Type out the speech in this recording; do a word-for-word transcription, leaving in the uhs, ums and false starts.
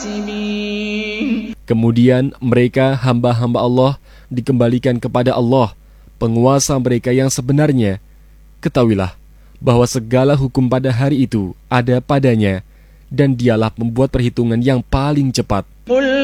Kemudian mereka hamba-hamba Allah dikembalikan kepada Allah, penguasa mereka yang sebenarnya. Ketahuilah bahwa segala hukum pada hari itu ada padanya, dan dialah membuat perhitungan yang paling cepat.